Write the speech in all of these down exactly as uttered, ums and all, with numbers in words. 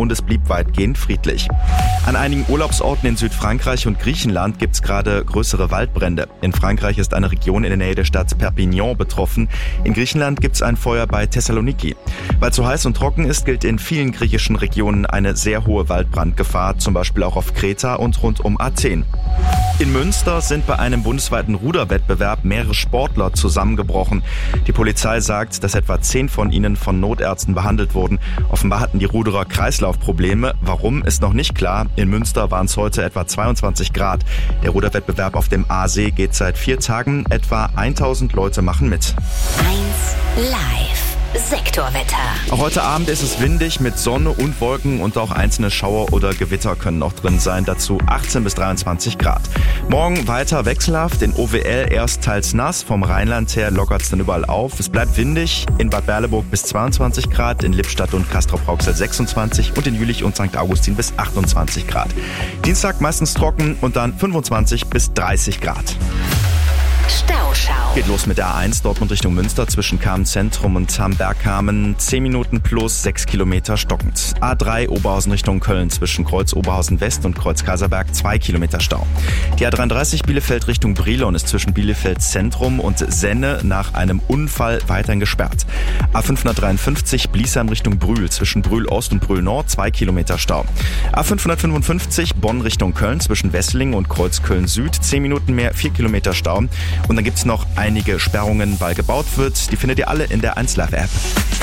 und es blieb weitgehend friedlich. An einigen Urlaubsorten in Südfrankreich und Griechenland gibt es gerade größere Waldbrände. In Frankreich ist eine Region in der Nähe der Stadt Perpignan betroffen. In Griechenland gibt es ein Feuer bei Thessaloniki. Weil es so heiß und trocken ist, gilt in vielen griechischen Regionen eine sehr hohe Waldbrandgefahr, zum Beispiel auch auf Kreta und rund um Athen. In Münster sind bei einem bundesweiten Ruderwettbewerb mehrere Sportler zusammengebrochen. Die Polizei sagt, dass etwa zehn von ihnen von Notärzten behandelt wurden. Offenbar hatten die Ruderer Kreislaufprobleme. Warum, ist noch nicht klar. In Münster waren es heute etwa zweiundzwanzig Grad. Der Ruderwettbewerb auf dem Aasee geht seit vier Tagen. Etwa tausend Leute machen mit. eins live. Sektorwetter. Auch heute Abend ist es windig mit Sonne und Wolken und auch einzelne Schauer oder Gewitter können noch drin sein. Dazu achtzehn bis dreiundzwanzig Grad. Morgen weiter wechselhaft. In O W L erst teils nass. Vom Rheinland her lockert es dann überall auf. Es bleibt windig. In Bad Berleburg bis zweiundzwanzig Grad. In Lippstadt und Castrop-Rauxel sechsundzwanzig. Und in Jülich und Sankt Augustin bis achtundzwanzig Grad. Dienstag meistens trocken und dann fünfundzwanzig bis dreißig Grad. Stauschau. Geht los mit der A eins Dortmund Richtung Münster zwischen Kamen-Zentrum und Hamberg-Kamen. zehn Minuten plus sechs Kilometer stockend. A drei Oberhausen Richtung Köln zwischen Kreuz Oberhausen West und Kreuz Kaiserberg zwei Kilometer Stau. Die A dreiunddreißig Bielefeld Richtung Brilon ist zwischen Bielefeld Zentrum und Senne nach einem Unfall weiterhin gesperrt. A fünfhundertdreiundfünfzig Bliesheim Richtung Brühl zwischen Brühl Ost und Brühl Nord zwei Kilometer Stau. A fünfhundertfünfundfünfzig Bonn Richtung Köln zwischen Wesseling und Kreuz Köln Süd zehn Minuten mehr, vier Kilometer Stau. Und dann gibt es noch einige Sperrungen, weil gebaut wird. Die findet ihr alle in der eins Live App.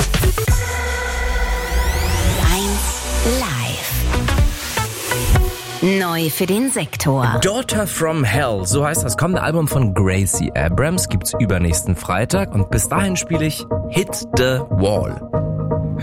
eins live. Neu für den Sektor. Daughter from Hell, so heißt das kommende Album von Gracie Abrams, gibt's übernächsten Freitag und bis dahin spiele ich Hit the Wall.